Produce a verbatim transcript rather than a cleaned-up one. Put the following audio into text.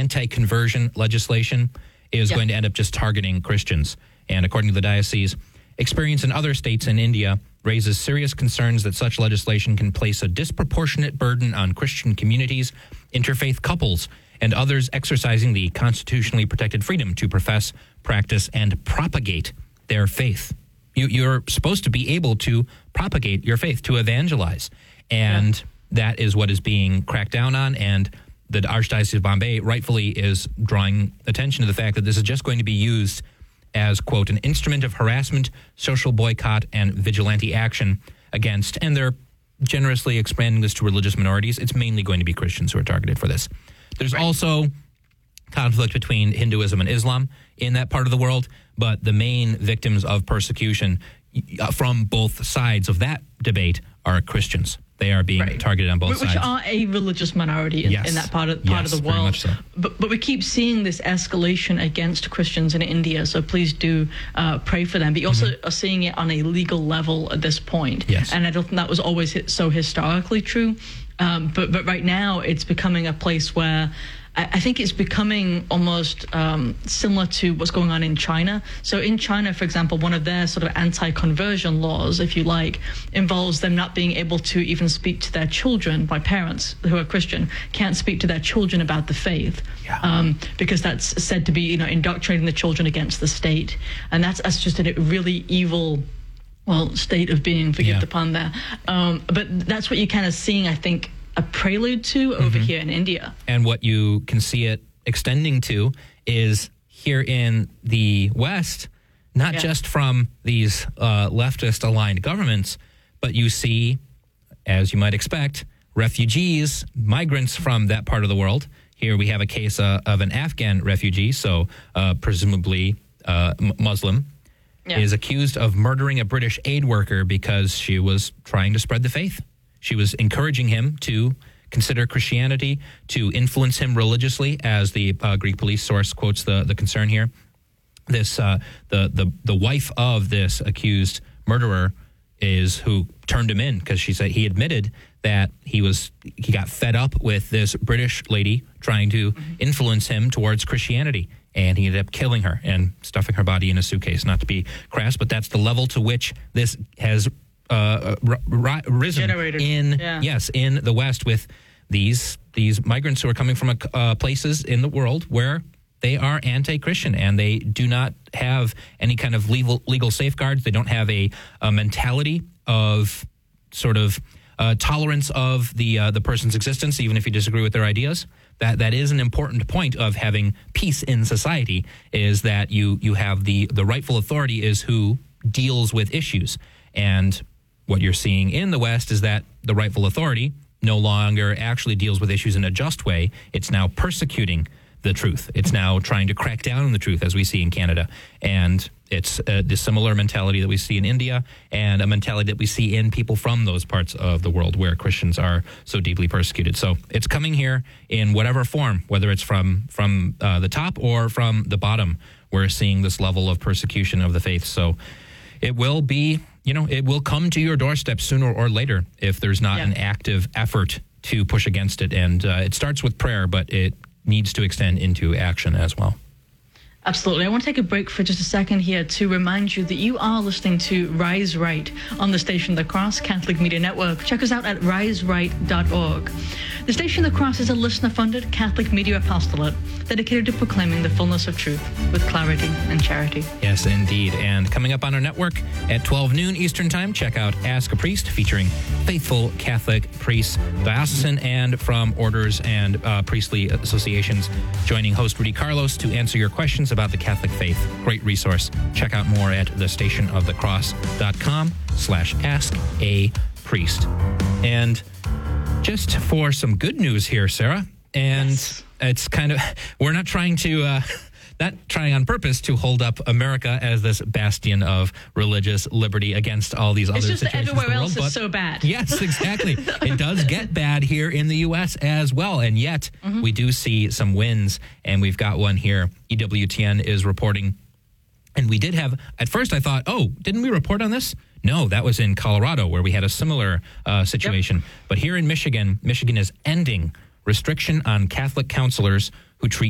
anti-conversion legislation is yeah. going to end up just targeting Christians. And according to the diocese, experience in other states in India raises serious concerns that such legislation can place a disproportionate burden on Christian communities, interfaith couples, and others exercising the constitutionally protected freedom to profess, practice, and propagate their faith. You, you're supposed to be able to propagate your faith, to evangelize. And yeah. that is what is being cracked down on. And the Archdiocese of Bombay rightfully is drawing attention to the fact that this is just going to be used as, quote, an instrument of harassment, social boycott, and vigilante action against, and they're generously expanding this to religious minorities. It's mainly going to be Christians who are targeted for this. There's right. also conflict between Hinduism and Islam in that part of the world, but the main victims of persecution from both sides of that debate are Christians. They are being right. targeted on both Which sides. Which are a religious minority in, yes. in that part of part yes, of the very world. Much so. But but we keep seeing this escalation against Christians in India. So please do uh, pray for them. But you also mm-hmm. are seeing it on a legal level at this point. Yes. And I don't think that was always so historically true. Um, but but right now it's becoming a place where I think it's becoming almost um, similar to what's going on in China. So in China, for example, one of their sort of anti-conversion laws, if you like, involves them not being able to even speak to their children. My parents, who are Christian, can't speak to their children about the faith yeah. um, because that's said to be, you know, indoctrinating the children against the state. And that's, that's just a really evil, well, state of being, forgive yeah. the pun there. Um, but that's what you're kind of seeing, I think, a prelude to over mm-hmm. here in India. And what you can see it extending to is here in the West, not yeah. just from these uh, leftist aligned governments, but you see, as you might expect, refugees, migrants from that part of the world. Here we have a case uh, of an Afghan refugee, so uh, presumably uh, m- Muslim, yeah. is accused of murdering a British aid worker because she was trying to spread the faith. She was encouraging him to consider Christianity, to influence him religiously, as the uh, Greek police source quotes the, the concern here. This uh, the, the the wife of this accused murderer is who turned him in because she said he admitted that he was he got fed up with this British lady trying to mm-hmm. influence him towards Christianity. And he ended up killing her and stuffing her body in a suitcase. Not to be crass, but that's the level to which this has Uh, r- r- risen Generated. in yeah. yes in the West with these these migrants who are coming from uh, places in the world where they are anti-Christian and they do not have any kind of legal legal safeguards. They don't have a, a mentality of sort of uh, tolerance of the uh, the person's existence, even if you disagree with their ideas. That that is an important point of having peace in society. Is that you you have the the rightful authority is who deals with issues. And what you're seeing in the West is that the rightful authority no longer actually deals with issues in a just way. It's now persecuting the truth. It's now trying to crack down on the truth, as we see in Canada. And it's uh, the similar mentality that we see in India and a mentality that we see in people from those parts of the world where Christians are so deeply persecuted. So it's coming here in whatever form, whether it's from, from uh, the top or from the bottom. We're seeing this level of persecution of the faith. So it will be... You know, it will come to your doorstep sooner or later if there's not yeah. an active effort to push against it. And uh, it starts with prayer, but it needs to extend into action as well. Absolutely. I want to take a break for just a second here to remind you that you are listening to Rise Right on the station The Cross Catholic Media Network. Check us out at rise right dot org. The station The Cross is a listener-funded Catholic media apostolate dedicated to proclaiming the fullness of truth with clarity and charity. Yes, indeed. And coming up on our network at twelve noon Eastern Time, check out Ask a Priest, featuring faithful Catholic priests, diocesan and from orders and uh, priestly associations, joining host Rudy Carlos to answer your questions about the Catholic faith. Great resource. Check out more at the station of the cross dot com slash ask a priest. And just for some good news here, Sarah, and yes. it's kind of, we're not trying to, uh, not trying on purpose to hold up America as this bastion of religious liberty against all these it's other situations situations in the world. It's just world, everywhere else is so bad. Yes, exactly. It does get bad here in the U S as well, and yet mm-hmm. we do see some wins, and we've got one here. E W T N is reporting, and we did have, at first I thought, oh, didn't we report on this? No, that was in Colorado where we had a similar uh, situation. Yep. But here in Michigan, Michigan is ending restriction on Catholic counselors who treat